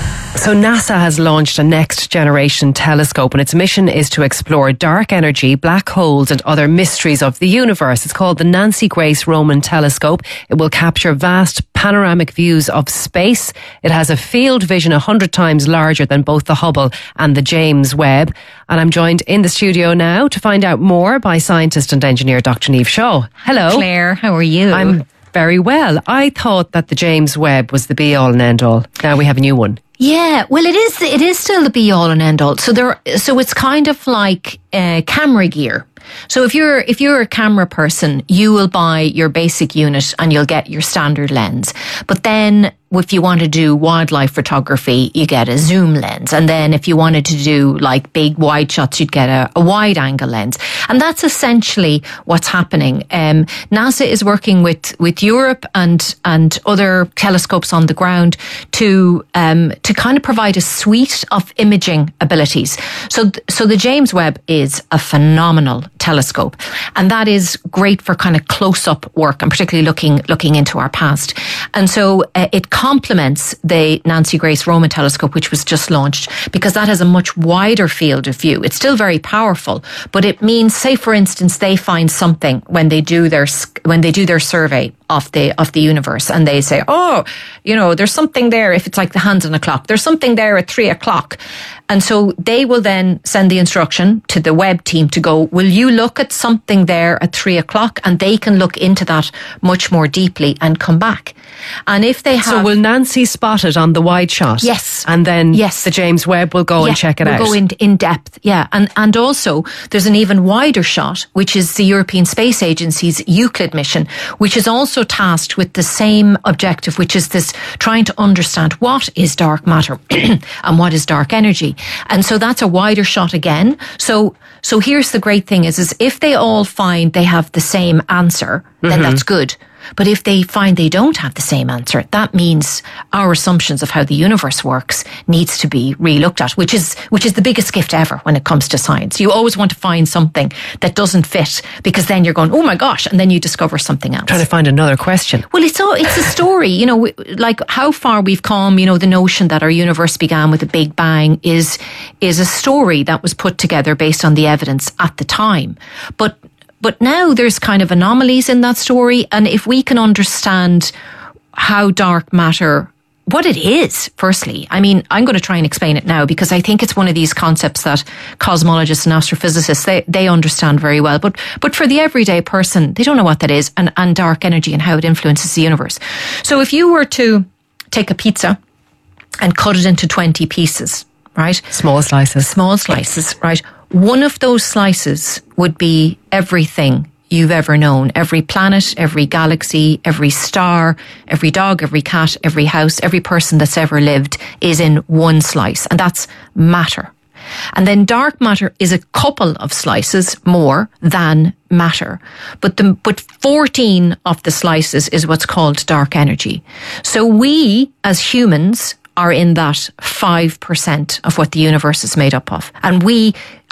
So NASA has launched a next generation telescope, and its mission is to explore dark energy, black holes and other mysteries of the universe. It's called the Nancy Grace Roman Telescope. It will capture vast panoramic views of space. It has a field vision one hundred times larger than both the Hubble and the James Webb. And I'm joined in the studio now to find out more by scientist and engineer Doctor Niamh Shaw. Hello.
Claire, how are you?
I'm very well. I thought that the James Webb was the be all and end all. Now we have a new one.
Yeah, well, it is. It is still the be all and end all. So there. So it's kind of like uh, camera gear. So if you're if you're a camera person, you will buy your basic unit and you'll get your standard lens. But then if you want to do wildlife photography, you get a zoom lens. And then if you wanted to do like big wide shots, you'd get a, a wide angle lens. And that's essentially what's happening. Um, NASA is working with, with Europe and, and other telescopes on the ground to, um, to kind of provide a suite of imaging abilities. So, so the James Webb is a phenomenal telescope. And that is great for kind of close up work and particularly looking, looking into our past. And so uh, it complements the Nancy Grace Roman Telescope, which was just launched, because that has a much wider field of view. It's still very powerful, but it means, say for instance, they find something when they do their when they do their survey of the of the universe, and they say, oh, you know, there's something there. If it's like the hands on a clock, there's something there at three o'clock. And so they will then send the instruction to the Webb team to go, will you look at something there at three o'clock? And they can look into that much more deeply and come back. And if they have...
So will Nancy spot it on the wide shot?
Yes.
And then
yes.
the James Webb will go
yeah,
and check it
we'll
out?
We'll go in, in depth, yeah. And, and also there's an even wider shot, which is the European Space Agency's Euclid mission, which is also tasked with the same objective, which is this trying to understand what is dark matter and what is dark energy. And so that's a wider shot again. So, so here's the great thing is, is if they all find they have the same answer, then mm-hmm. that's good. But if they find they don't have the same answer, that means our assumptions of how the universe works needs to be re-looked at, which is which is the biggest gift ever when it comes to science. You always want to find something that doesn't fit, because then you're going, oh my gosh, and then you discover something else.
Trying to find another question.
Well, it's all, it's a story, you know, like how far we've come. You know, the notion that our universe began with a big bang is is a story that was put together based on the evidence at the time. But But now there's kind of anomalies in that story. And if we can understand how dark matter, what it is, firstly, I mean, I'm going to try and explain it now, because I think it's one of these concepts that cosmologists and astrophysicists, they, they understand very well. But, but for the everyday person, they don't know what that is, and, and dark energy and how it influences the universe. So if you were to take a pizza and cut it into twenty pieces, right?
Small slices.
Small slices, right? One of those slices would be everything you've ever known. Every planet, every galaxy, every star, every dog, every cat, every house, every person that's ever lived is in one slice. And that's matter. And then dark matter is a couple of slices more than matter. But the, but fourteen of the slices is what's called dark energy. So we, as humans, are in that five percent of what the universe is made up of. And we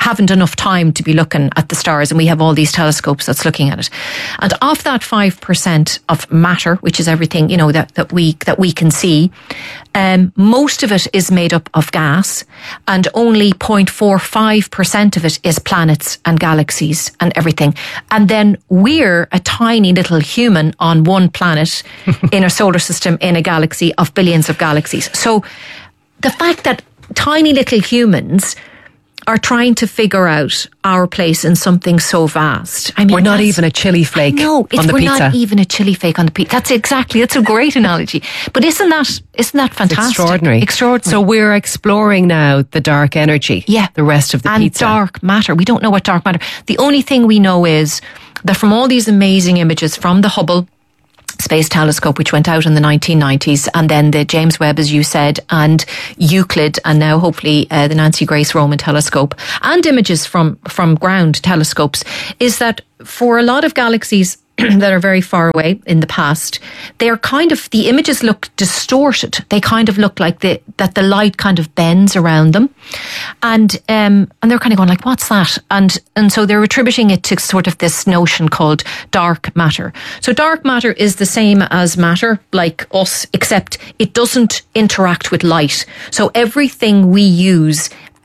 haven't enough time to be looking at the stars, and we have all these telescopes that's looking at it. And of that five percent of matter, which is everything, you know, that, that we that we can see, um, most of it is made up of gas, and only zero point four five percent of it is planets and galaxies and everything. And then we're a tiny little human on one planet in a solar system in a galaxy of billions of galaxies. So the fact that tiny little humans are trying to figure out our place in something so vast. I mean,
we're not even a chili flake
no,
on the
we're
pizza.
We're not even a chili flake on the pizza. That's exactly, that's a great analogy. But isn't that, isn't that fantastic?
It's extraordinary.
Extraordinary.
So we're exploring now the dark energy.
Yeah.
The rest of the
and
pizza.
And dark matter. We don't know what dark matter. The only thing we know is that from all these amazing images from the Hubble Space Telescope, which went out in the nineteen nineties, and then the James Webb, as you said, and Euclid, and now hopefully uh, the Nancy Grace Roman Telescope, and images from, from ground telescopes, is that for a lot of galaxies that are very far away in the past, they're kind of, the images look distorted. They kind of look like the, that the light kind of bends around them. And, um, and they're kind of going like, what's that? And, and so they're attributing it to sort of this notion called dark matter. So dark matter is the same as matter, like us, except it doesn't interact with light. So everything we use,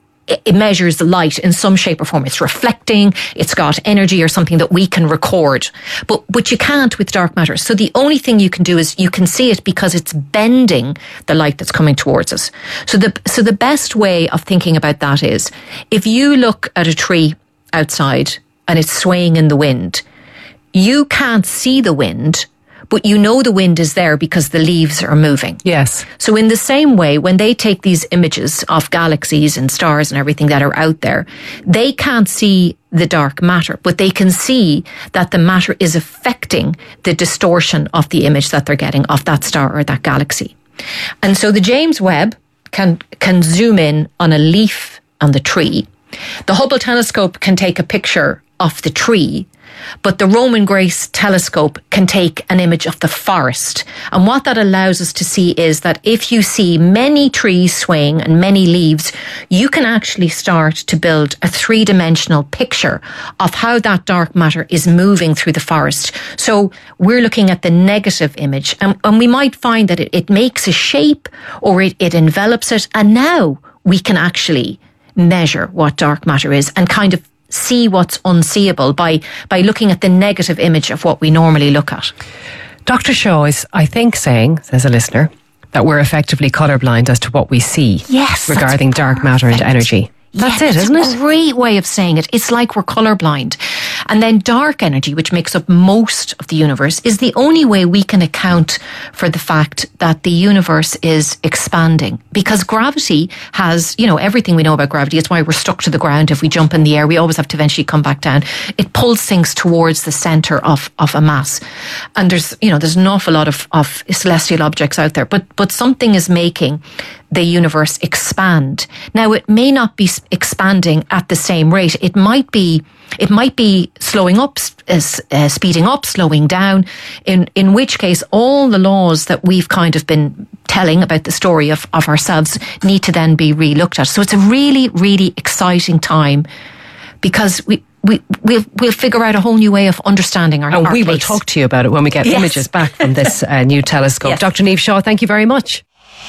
it measures the light in some shape or form. It's reflecting, it's got energy or something that we can record. But, but you can't with dark matter. So the only thing you can do is you can see it because it's bending the light that's coming towards us. So the, so the best way of thinking about that is, if you look at a tree outside and it's swaying in the wind, you can't see the wind, but you know the wind is there because the leaves are moving.
Yes.
So in the same way, when they take these images of galaxies and stars and everything that are out there, they can't see the dark matter, but they can see that the matter is affecting the distortion of the image that they're getting of that star or that galaxy. And so the James Webb can, can zoom in on a leaf on the tree. The Hubble telescope can take a picture of the tree, but the Roman Grace telescope can take an image of the forest. And what that allows us to see is that if you see many trees swaying and many leaves, you can actually start to build a three-dimensional picture of how that dark matter is moving through the forest. So we're looking at the negative image, and, and we might find that it, it makes a shape or it, it envelops it. And now we can actually measure what dark matter is and kind of see what's unseeable by by looking at the negative image of what we normally look at.
Doctor Shaw is, I think, saying, says a listener, that we're effectively colourblind as to what we see
yes,
regarding dark matter and energy. That's
yeah,
it, isn't
it's
it?
a great way of saying it. It's like we're colourblind. And then dark energy, which makes up most of the universe, is the only way we can account for the fact that the universe is expanding. Because gravity has, you know, everything we know about gravity. It's why we're stuck to the ground. If we jump in the air, we always have to eventually come back down. It pulls things towards the centre of, of a mass. And there's, you know, there's an awful lot of, of celestial objects out there. But, but something is making the universe expand. Now, it may not be expanding at the same rate. It might be, it might be slowing up, uh, uh, speeding up, slowing down, in, in which case all the laws that we've kind of been telling about the story of, of ourselves need to then be re-looked at. So it's a really, really exciting time because we, we, we'll, we'll figure out a whole new way of understanding our,
and
our
we
place.
will talk to you about it when we get
yes.
images back from this uh, new telescope.
Yes.
Doctor Niamh Shaw, thank you very much.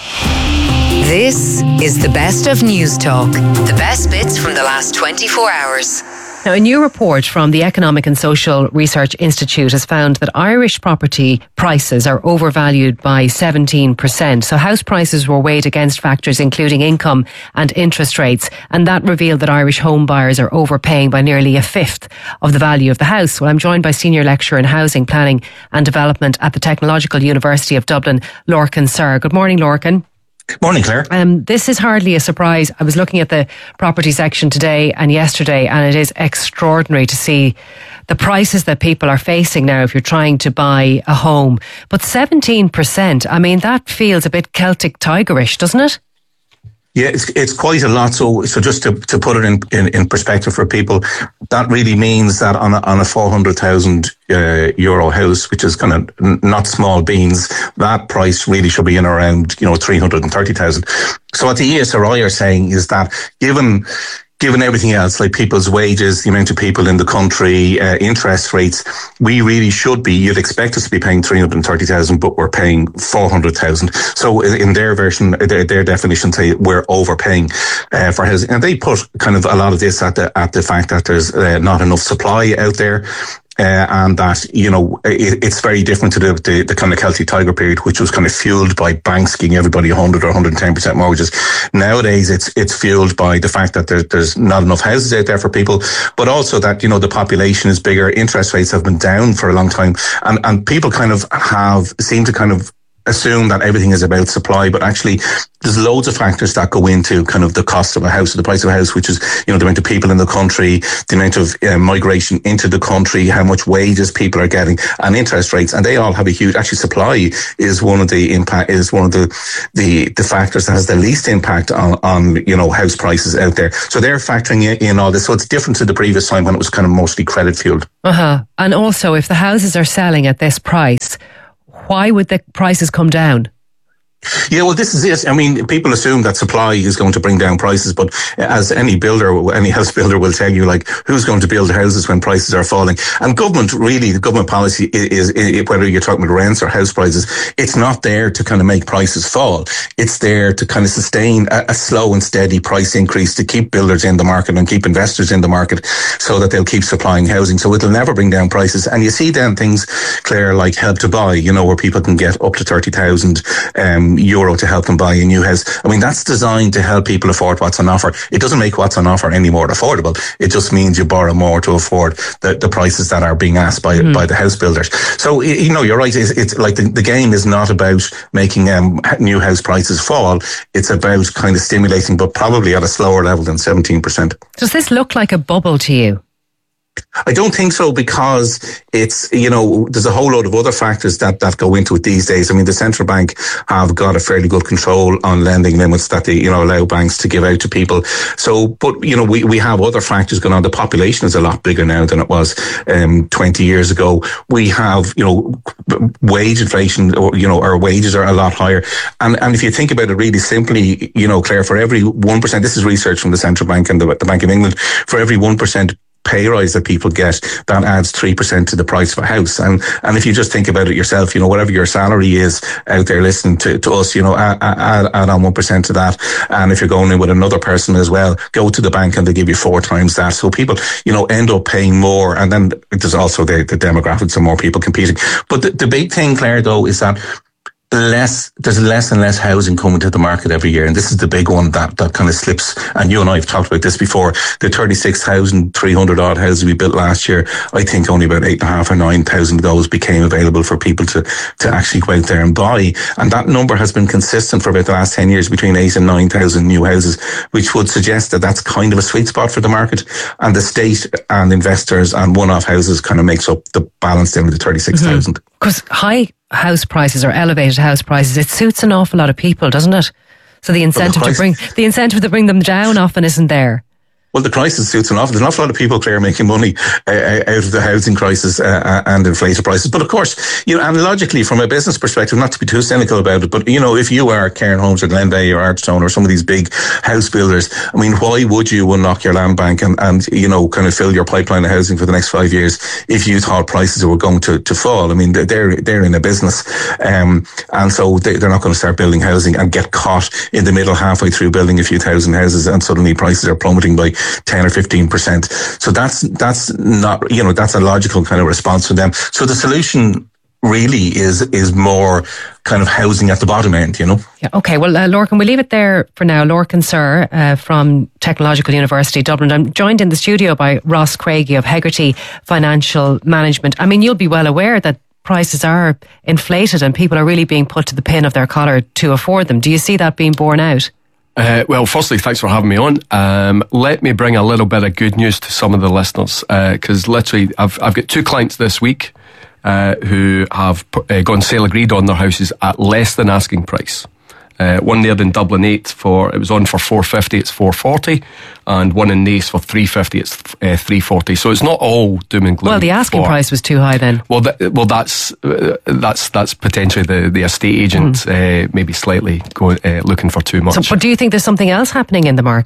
This is the best of News Talk. The best bits from the last twenty-four hours.
Now, a new report from the Economic and Social Research Institute has found that Irish property prices are overvalued by seventeen percent. So house prices were weighed against factors including income and interest rates, and that revealed that Irish home buyers are overpaying by nearly a fifth of the value of the house. Well, I'm joined by Senior Lecturer in Housing, Planning and Development at the Technological University of Dublin, Lorcan Sir. Good morning, Lorcan.
Good morning, Claire.
Um, this is hardly a surprise. I was looking at the property section today and yesterday, and it is extraordinary to see the prices that people are facing now if you're trying to buy a home. But seventeen percent, I mean, that feels a bit Celtic Tigerish, doesn't it?
Yeah, it's it's quite a lot. So so just to, to put it in, in, in perspective for people, that really means that on a, on a four hundred thousand uh, euro house, which is kind of not small beans, that price really should be in around, you know, three hundred thirty thousand. So what the E S R I are saying is that given given everything else, like people's wages, the amount of people in the country, uh, interest rates, we really should be, you'd expect us to be paying three hundred thirty thousand, but we're paying four hundred thousand. So in their version, their, their definition say we're overpaying uh, for housing. And they put kind of a lot of this at the, at the fact that there's uh, not enough supply out there. Uh, and that, you know, it, it's very different to the, the, the kind of Celtic Tiger period, which was kind of fueled by banks giving everybody one hundred or one hundred ten percent mortgages. Nowadays, it's it's fueled by the fact that there, there's not enough houses out there for people, but also that, you know, the population is bigger, interest rates have been down for a long time, and, and people kind of have, seem to kind of assume that everything is about supply, but actually there's loads of factors that go into kind of the cost of a house, the price of a house, which is, you know, the amount of people in the country, the amount of uh, migration into the country, how much wages people are getting, and interest rates, and they all have a huge, actually supply is one of the impact, is one of the, the, the factors that has the least impact on, on, you know, house prices out there. So they're factoring in, in all this. So it's different to the previous time when it was kind of mostly credit fueled.
Uh-huh. And also, if the houses are selling at this price, why would the prices come down?
Yeah, well, this is it. I mean, people assume that supply is going to bring down prices, but as any builder, any house builder will tell you, like, who's going to build houses when prices are falling? And government, really, the government policy is, is, whether you're talking about rents or house prices, it's not there to kind of make prices fall. It's there to kind of sustain a, a slow and steady price increase to keep builders in the market and keep investors in the market so that they'll keep supplying housing. So it'll never bring down prices. And you see then things, Claire, like Help to Buy, you know, where people can get up to thirty thousand um, euro to help them buy a new house. I mean, that's designed to help people afford what's on offer. It doesn't make what's on offer any more affordable. It just means you borrow more to afford the, the prices that are being asked by mm. by the house builders. So, you know, you're right. It's, it's like the, the game is not about making um, new house prices fall. It's about kind of stimulating, but probably at a slower level than seventeen percent.
Does this look like a bubble to you?
I don't think so, because it's, you know, there's a whole load of other factors that, that go into it these days. I mean, the central bank have got a fairly good control on lending limits that they, you know, allow banks to give out to people. So, but, you know, we, we have other factors going on. The population is a lot bigger now than it was um, twenty years ago. We have, you know, wage inflation, or, you know, our wages are a lot higher. And, and if you think about it really simply, you know, Claire, for every one percent, this is research from the central bank and the, the Bank of England, for every one percent pay rise that people get, that adds three percent to the price of a house. And and if you just think about it yourself, you know, whatever your salary is out there listening to, to us, you know, add, add, add on one percent to that. And if you're going in with another person as well, go to the bank and they give you four times that. So people, you know, end up paying more. And then there's also the, the demographics of more people competing. But the, the big thing, Claire, though, is that less, there's less and less housing coming to the market every year. And this is the big one that, that kind of slips. And you and I have talked about this before. The thirty-six thousand three hundred odd houses we built last year, I think only about eight and a half or nine thousand of those became available for people to, to actually go out there and buy. And that number has been consistent for about the last ten years, between eight and nine thousand new houses, which would suggest that that's kind of a sweet spot for the market. And the state and investors and one-off houses kind of makes up the balance down to the thirty-six thousand.
Because mm-hmm. high house prices or elevated house prices, it suits an awful lot of people, doesn't it? So the incentive well, the to bring the incentive to bring them down often isn't there.
Well, the crisis suits an awful, there's an awful lot of people, Claire, making money uh, out of the housing crisis uh, and inflated prices. But of course, you know, and logically, from a business perspective, not to be too cynical about it, but, you know, if you are Cairn Homes or Glenveagh or Archstone or some of these big house builders, I mean, why would you unlock your land bank and, and, you know, kind of fill your pipeline of housing for the next five years if you thought prices were going to, to fall? I mean, they're, they're in a business. Um, and so they, they're not going to start building housing and get caught in the middle halfway through building a few thousand houses and suddenly prices are plummeting by ten or fifteen percent. So that's, that's not, you know, that's a logical kind of response from them. So the solution really is, is more kind of housing at the bottom end, you know?
Yeah, okay. Well, uh, Lorcan, we'll leave it there for now. Lorcan Sir uh, from Technological University Dublin. I'm joined in the studio by Ross Craigie of Hegarty Financial Management. I mean, you'll be well aware that prices are inflated and people are really being put to the pin of their collar to afford them. Do you see that being borne out?
Uh, well, firstly, thanks for having me on. Um, let me bring a little bit of good news to some of the listeners, because uh, literally I've I've got two clients this week uh, who have uh, gone sale agreed on their houses at less than asking price. Uh, one there in Dublin eight for it was on for four fifty, it's four forty, and one in Naas for three fifty, it's uh, three forty. So it's not all doom and gloom.
Well, the asking for, price was too high then.
Well, that, well, that's uh, that's that's potentially the, the estate agent mm. uh, maybe slightly going uh, looking for too much.
So, but do you think there's something else happening in the market?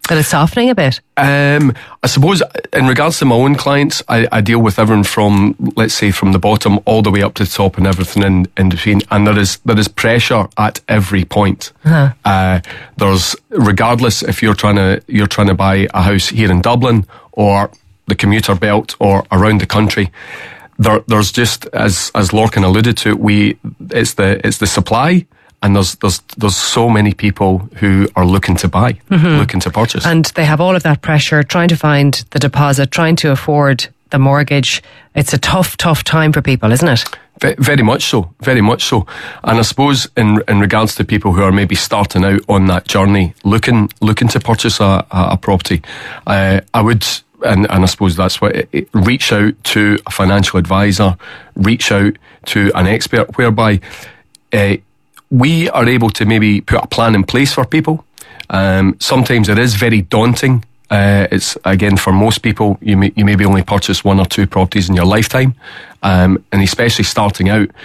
That it's softening a bit?
Um, I suppose in regards to my own clients, I, I deal with everyone from, let's say, from the bottom all the way up to the top and everything in, in between. And there is there is pressure at every point.
Uh-huh.
Uh, there's, regardless if you're trying to you're trying to buy a house here in Dublin or the commuter belt or around the country, there there's just, as as Lorcan alluded to, we it's the it's the supply. And there's there's there's so many people who are looking to buy, mm-hmm. looking to purchase,
and they have all of that pressure, trying to find the deposit, trying to afford the mortgage. It's a tough, tough time for people, isn't it?
V- very much so, very much so. And I suppose in in regards to people who are maybe starting out on that journey, looking looking to purchase a a, a property, uh, I would. And, and I suppose that's what it, it, reach out to a financial advisor, reach out to an expert, whereby. Uh, We are able to maybe put a plan in place for people. Um, sometimes it is very daunting. Uh, it's, again, for most people, you may, you maybe only purchase one or two properties in your lifetime. Um, and especially starting out,